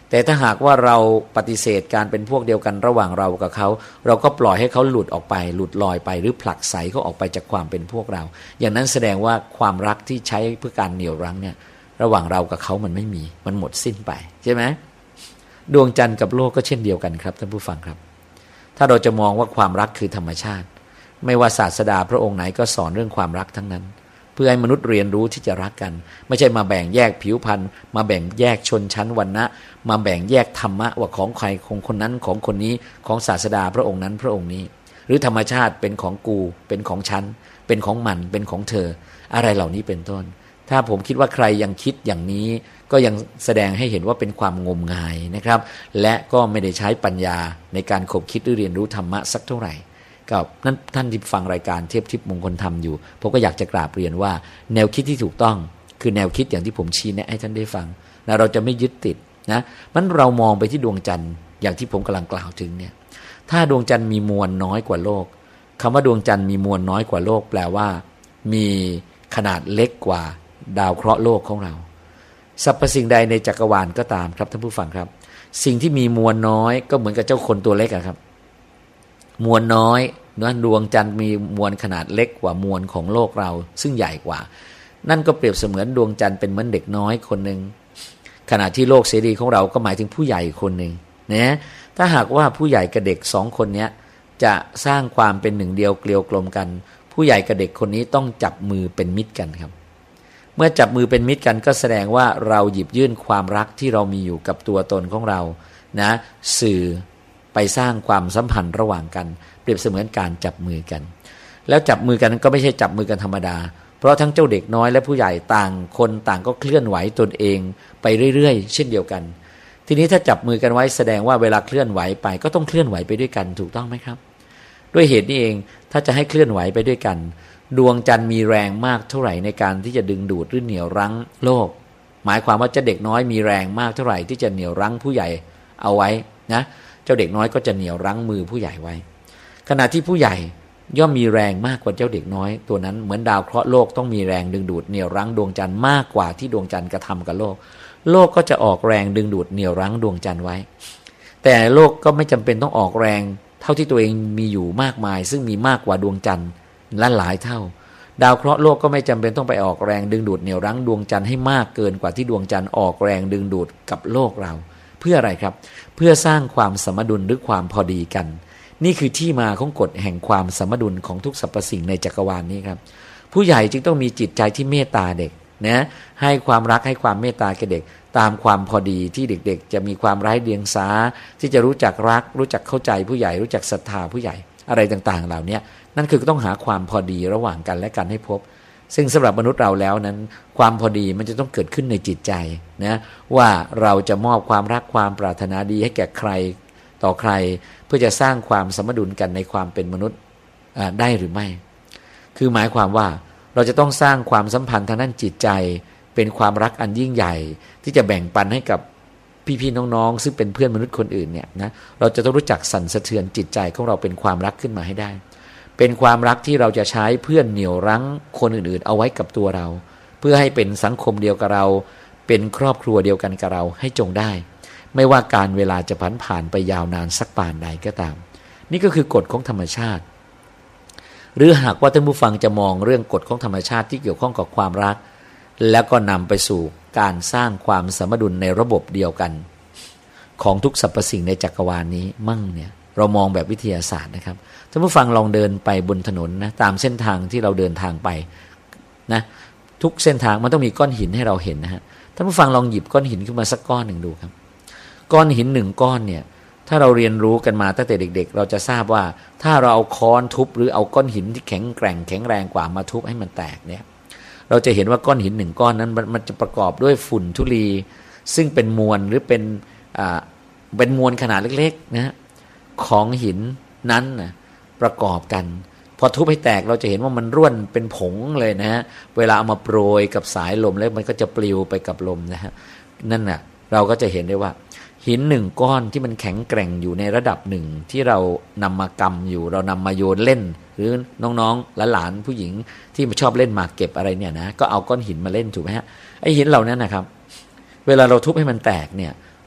แต่ถ้าหากว่าเราปฏิเสธการเป็นพวกเดียวกันระหว่างเรากับเขาเราก็ปล่อยให้เขาหลุดออกไปหลุดลอยไปหรือผลักไสเขาออกไปจากความเป็นพวกเราอย่างนั้นแสดงว่าความรักที่ใช้เพื่อการเหนี่ยวรั้งเนี่ยระหว่างเรากับเขามันไม่มีมันหมดสิ้นไปใช่ไหมดวงจันทร์กับโลกก็เช่นเดียวกันครับท่านผู้ฟังครับถ้าเราจะมองว่าความรักคือธรรมชาติไม่ว่าศาสดาพระองค์ไหนก็สอนเรื่องความรักทั้งนั้นเพื่อให้มนุษย์เรียนรู้ที่จะรักกันไม่ใช่มาแบ่งแยกผิวพรรณมาแบ่งแยกชนชั้นวรรณะมาแบ่งแยกธรรมะว่าของใครของคนนั้นของคนนี้ของศาสดาพระองค์นั้นพระองค์นี้หรือธรรมชาติเป็นของกูเป็นของฉันเป็นของมันเป็นของเธออะไรเหล่านี้เป็นต้นถ้าผมคิดว่าใครยังคิดอย่างนี้ก็ยังแสดงให้เห็นว่าเป็นความงมงายนะครับและก็ไม่ได้ใช้ปัญญาในการคบคิดหรือเรียนรู้ธรรมะสักเท่าไหร่กับนั้นท่านที่ฟังรายการเทพทิพย์มงคลธรรมอยู่ผมก็อยากจะกราบเรียนว่าแนวคิดที่ถูกต้องคือแนวคิดอย่างที่ผมชี้แนะให้ท่านได้ฟังนะเราจะไม่ยึดติดนะมันเรามองไปที่ดวงจันทร์อย่างที่ผมกำลังกล่าวถึงเนี่ยถ้าดวงจันทร์มีมวลน้อยกว่าโลกคำว่าดวงจันทร์มีมวลน้อยกว่าโลกแปลว่ามีขนาดเล็กกว่าดาวเคราะห์โลกของเราสรรพสิ่งใดในจักรวาลก็ตามครับท่านผู้ฟังครับสิ่งที่มีมวลน้อยก็เหมือนกับเจ้าคนตัวเล็กครับมวลน้อยนะดวงจันทร์มีมวลขนาดเล็กกว่ามวลของโลกเราซึ่งใหญ่กว่านั่นก็เปรียบเสมือนดวงจันทร์เป็นเหมือนเด็กน้อยคนหนึ่งขณะที่โลกเสรีของเราก็หมายถึงผู้ใหญ่คนหนึ่งนะถ้าหากว่าผู้ใหญ่กับเด็กสองคนนี้จะสร้างความเป็นหนึ่งเดียวเกลียวกลมกันผู้ใหญ่กับเด็กคนนี้ต้องจับมือเป็นมิตรกันครับเมื่อจับมือเป็นมิตรกันก็แสดงว่าเราหยิบยื่นความรักที่เรามีอยู่กับตัวตนของเรานะสื่อไปสร้างความสัมพันธ์ระหว่างกันเปรียบเสมือนการจับมือกันแล้วจับมือกันก็ไม่ใช่จับมือกันธรรมดาเพราะทั้งเจ้าเด็กน้อยและผู้ใหญ่ต่างคนต่างก็เคลื่อนไหวตนเองไปเรื่อยๆเช่นเดียวกันทีนี้ถ้าจับมือกันไว้แสดงว่าเวลาเคลื่อนไหวไปก็ต้องเคลื่อนไหวไปด้วยกันถูกต้องไหมครับด้วยเหตุนี้เองถ้าจะให้เคลื่อนไหวไปด้วยกันดวงจันทร์มีแรงมากเท่าไหร่ในการที่จะดึงดูดหรือเหนี่ยวรั้งโลกหมายความว่าเจ้าเด็กน้อยมีแรงมากเท่าไหร่ที่จะเหนี่ยวรั้งผู้ใหญ่เอาไว้นะเจ้าเด็กน้อยก็จะเหนี่ยวรั้งมือผู้ใหญ่ไว้ขณะที่ผู้ใหญ่ย่อมมีแรงมากกว่าเจ้าเด็กน้อยตัวนั้นเหมือนดาวเคราะห์โลกต้องมีแรงดึงดูดเหนี่ยวรั้งดวงจันทร์มากกว่าที่ดวงจันทร์กระทำกับโลกโลกก็จะออกแรงดึงดูดเหนี่ยวรั้งดวงจันทร์ไว้แต่โลกก็ไม่จำเป็นต้องออกแรงเท่าที่ตัวเองมีอยู่มากมายซึ่งมีมากกว่าดวงจันทร์และหลายเท่าดาวเคราะห์โลกก็ไม่จำเป็นต้องไปออกแรงดึงดูดเหนี่ยวรั้งดวงจันทร์ให้มากเกินกว่าที่ดวงจันทร์ออกแรงดึงดูดกับโลกเราเพื่ออะไรครับเพื่อสร้างความสมดุลหรือความพอดีกันนี่คือที่มาของกฎแห่งความสมดุลของทุกสรรพสิ่งในจักรวาลนี้ครับผู้ใหญ่จึงต้องมีจิตใจที่เมตตาเด็กนะให้ความรักให้ความเมตตาแก่เด็กตามความพอดีที่เด็กๆจะมีความไร้เดียงสาที่จะรู้จักรักรู้จักเข้าใจผู้ใหญ่รู้จักศรัทธาผู้ใหญ่อะไรต่างๆเหล่านี้นั่นคือต้องหาความพอดีระหว่างกันและกันให้พบซึ่งสำหรับมนุษย์เราแล้วนั้นความพอดีมันจะต้องเกิดขึ้นในจิตใจนะว่าเราจะมอบความรักความปรารถนาดีให้แก่ใครต่อใครเพื่อจะสร้างความสมดุลกันในความเป็นมนุษย์ได้หรือไม่คือหมายความว่าเราจะต้องสร้างความสัมพันธ์ทางด้านจิตใจเป็นความรักอันยิ่งใหญ่ที่จะแบ่งปันให้กับพี่ๆน้องๆซึ่งเป็นเพื่อนมนุษย์คนอื่นเนี่ยนะเราจะต้องรู้จักสั่นสะเทือนจิตใจของเราเป็นความรักขึ้นมาให้ได้เป็นความรักที่เราจะใช้เพื่อนเหนี่ยวรั้งคนอื่นๆเอาไว้กับตัวเราเพื่อให้เป็นสังคมเดียวกับเราเป็นครอบครัวเดียวกันกับเราให้จงได้ไม่ว่าการเวลาจะผ่านไปยาวนานสักปานใดก็ตามนี่ก็คือกฎของธรรมชาติหรือหากว่าท่านผู้ฟังจะมองเรื่องกฎของธรรมชาติที่เกี่ยวข้องกับความรักแล้วก็นำไปสู่การสร้างความสมดุลในระบบเดียวกันของทุกสรรพสิ่งในจักรวาลนี้มั่งเนี่ยเรามองแบบวิทยาศาสตร์นะครับท่านผู้ฟังลองเดินไปบนถนนนะตามเส้นทางที่เราเดินทางไปนะทุกเส้นทางมันต้องมีก้อนหินให้เราเห็นนะฮะท่านผู้ฟังลองหยิบก้อนหินขึ้นมาสักก้อนหนึ่งดูครับก้อนหินหนึ่งก้อนเนี่ยถ้าเราเรียนรู้กันมาตั้งแต่เด็กๆเราจะทราบว่าถ้าเราเอาค้อนทุบหรือเอาก้อนหินที่แข็งแกร่งแข็งแรงกว่ามาทุบให้มันแตกเนี่ยเราจะเห็นว่าก้อนหินหนึ่งก้อนนั้นมันจะประกอบด้วยฝุ่นธุลีซึ่งเป็นมวลหรือเป็นมวลขนาดเล็กๆนะของหินนั้นนะประกอบกันพอทุบให้แตกเราจะเห็นว่ามันร่วนเป็นผงเลยนะฮะเวลาเอามาโปรยกับสายลมแล้วมันก็จะปลิวไปกับลมนะฮะนั่นน่ะเราก็จะเห็นได้ว่าหินหนึ่งก้อนที่มันแข็งแกร่งอยู่ในระดับหนึ่งที่เรานำมากำอยู่เรานำมาโยนเล่นหรือน้องๆหลานผู้หญิงที่ชอบเล่นหมากเก็บอะไรเนี่ยนะก็เอาก้อนหินมาเล่นถูกไหมฮะไอ้หินเหล่านั้นนะครับเวลาเราทุบให้มันแตกเนี่ย